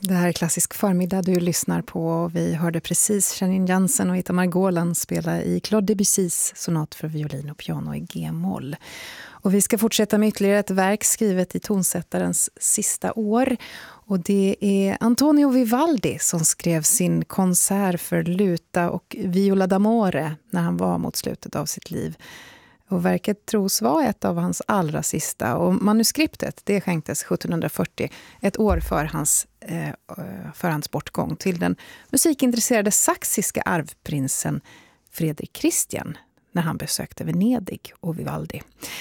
Det här är Klassisk förmiddag du lyssnar på. Vi hörde precis Janine Jansen och Itamar Golan spela i Claude Debussys sonat för violin och piano i G-moll. Och vi ska fortsätta med ytterligare ett verk skrivet i tonsättarens sista år. Och det är Antonio Vivaldi som skrev sin konsert för luta och viola d'amore när han var mot slutet av sitt liv. Och verket tros vara ett av hans allra sista. Och manuskriptet det skänktes 1740, ett år för hans bortgång, till den musikintresserade saxiska arvprinsen Fredrik Christian när han besökte Venedig och Vivaldi.